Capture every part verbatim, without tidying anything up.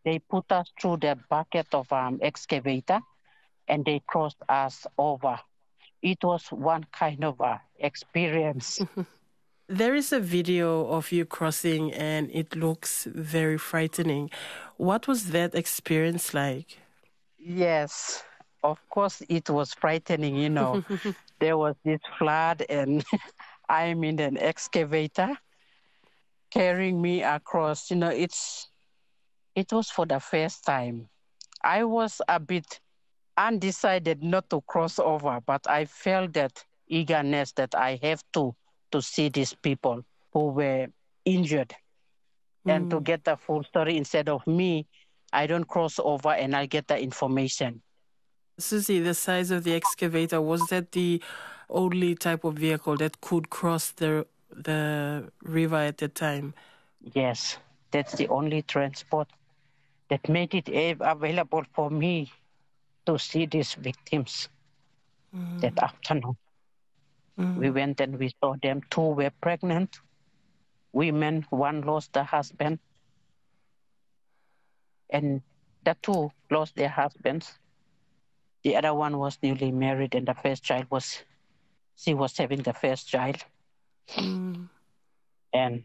They put us through the bucket of um, excavator and they crossed us over. It was one kind of uh, experience. There is a video of you crossing and it looks very frightening. What was that experience like? Yes, of course, it was frightening. You know, there was this flood, and I'm in an excavator carrying me across. You know, it's it was for the first time. I was a bit undecided not to cross over, but I felt that eagerness that I have to to see these people who were injured and to Mm. get the full story instead of me. I don't cross over and I get the information. Susie, the size of the excavator, was that the only type of vehicle that could cross the the river at the time? Yes, that's the only transport that made it available for me to see these victims Mm. that afternoon. Mm. We went and we saw them. Two were pregnant women, one lost the husband, and the two lost their husbands. The other one was newly married, and the first child was, she was having the first child. Mm. And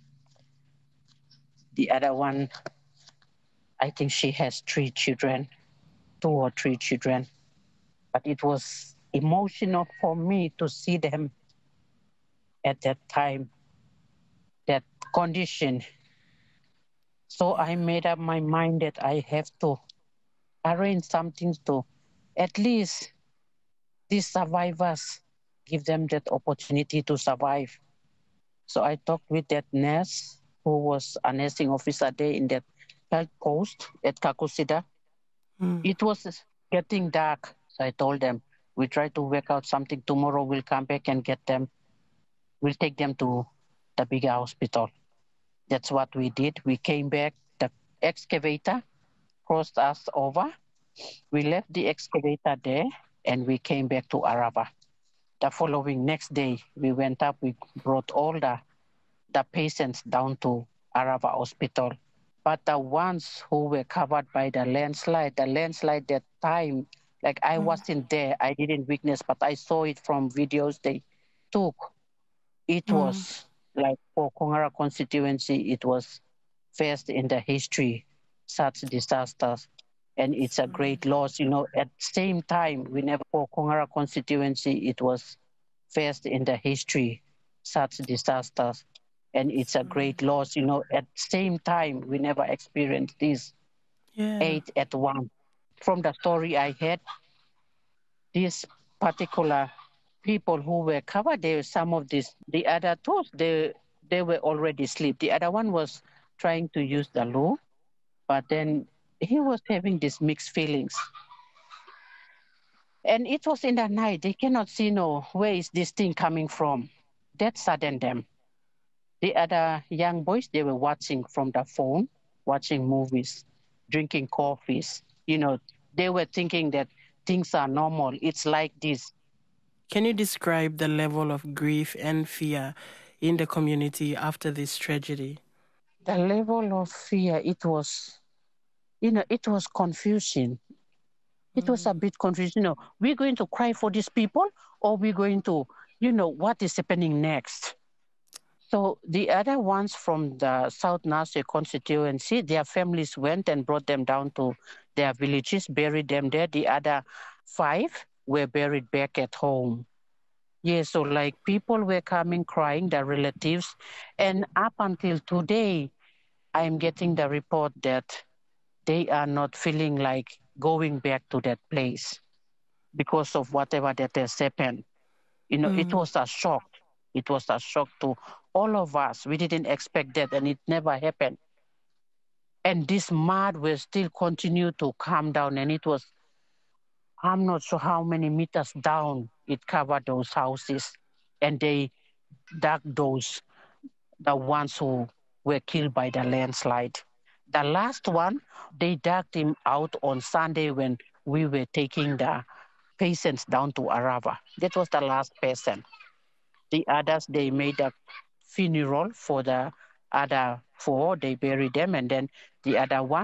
the other one, I think she has three children, two or three children. But it was emotional for me to see them at that time, that condition. So I made up my mind that I have to arrange something to at least these survivors, give them that opportunity to survive. So I talked with that nurse who was a nursing officer there in that health post at Kakusida. Mm. It was getting dark. So I told them, we try to work out something. Tomorrow we'll come back and get them. We'll take them to the bigger hospital. That's what we did. We came back. The excavator crossed us over. We left the excavator there and we came back to Arava. The following next day, we went up. We brought all the, the patients down to Arava Hospital. But the ones who were covered by the landslide, the landslide that time, like I wasn't there, I didn't witness, but I saw it from videos they took. It Mm. was like for Kongara constituency, it was first in the history, such disasters. And it's a great loss. You know, at the same time, we never, for Kongara constituency, it was first in the history, such disasters. And it's a great loss. You know, at the same time, we never experienced this Yeah. eight at one. From the story I had, these particular people who were covered, there some of this, the other two, they, they were already asleep. The other one was trying to use the loo, but then he was having these mixed feelings. And it was in the night. They cannot see, no, where is this thing coming from? That saddened them. The other young boys, they were watching from the phone, watching movies, drinking coffees. You know, they were thinking that things are normal. It's like this. Can you describe the level of grief and fear in the community after this tragedy? The level of fear, it was, you know, it was confusion. It was a bit confusing. You know, we're going to cry for these people, or we're going to, you know, what is happening next? So the other ones from the South Nasir constituency, their families went and brought them down to their villages, buried them there. The other five were buried back at home. Yeah, so like people were coming crying, their relatives. And up until today, I'm getting the report that they are not feeling like going back to that place because of whatever that has happened. You know, mm. It was a shock. It was a shock to all of us. We didn't expect that, and it never happened. And this mud will still continue to come down, and it was, I'm not sure how many meters down it covered those houses, and they dug those, the ones who were killed by the landslide. The last one, they dug him out on Sunday when we were taking the patients down to Arava. That was the last person. The others, they made a funeral for the other four. They buried them, and then the other one,